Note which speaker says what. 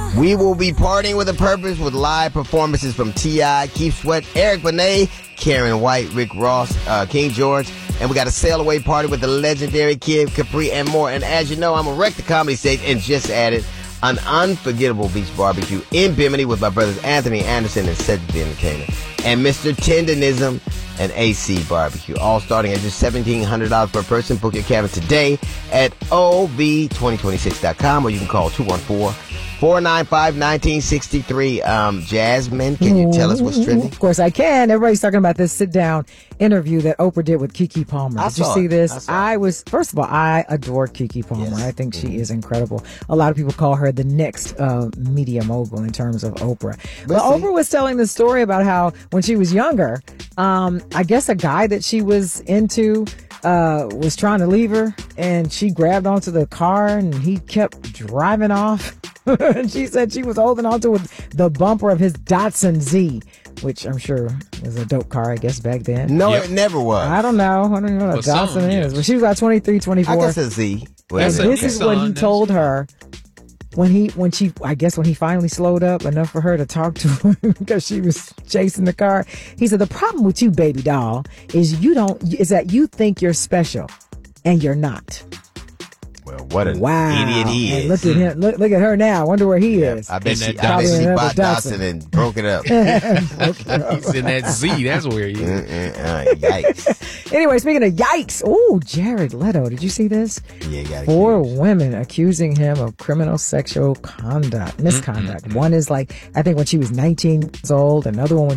Speaker 1: We will be partying with a purpose with live performances from T.I., Keith Sweat, Eric Benet, Karen White, Rick Ross, King George. And we got a sail-away party with the legendary Kid Capri and more. And as you know, I'm a wreck the comedy stage and just added an unforgettable beach barbecue in Bimini with my brothers Anthony Anderson and Cedric the Entertainer. And Mr. Tendonism and AC Barbecue, all starting at just $1,700 per person. Book your cabin today at OV2026.com, or you can call 214-495-1963. Jasmine, can you tell us what's trending?
Speaker 2: Of course I can. Everybody's talking about this sit-down interview that Oprah did with Keke Palmer. Did you see this? First of all, I adore Keke Palmer. Yes. I think she is incredible. A lot of people call her the next media mogul in terms of Oprah. But Oprah was telling the story about how when she was younger, I guess a guy that she was into was trying to leave her, and she grabbed onto the car and he kept driving off. And she said she was holding onto the bumper of his Datsun Z, which I'm sure was a dope car, I guess, back then.
Speaker 1: No, it never was.
Speaker 2: I don't know. I don't even know what a Datsun is. But she was about 23, 24.
Speaker 1: I guess a Z.
Speaker 2: And this is what he told her when he finally slowed up enough for her to talk to him because she was chasing the car. He said, the problem with you, baby doll, is that you think you're special and you're not.
Speaker 1: Well, what an idiot he is.
Speaker 2: And look at him. Look at her now. I wonder where he is.
Speaker 1: I bet she bought Datsun and broke it up.
Speaker 3: He's in that Z. That's where he is.
Speaker 1: Yikes.
Speaker 2: Anyway, speaking of yikes. Oh, Jared Leto. Did you see this?
Speaker 1: Yeah, got
Speaker 2: 4 women accusing him of criminal sexual misconduct. One is I think when she was 19 years old. Another one when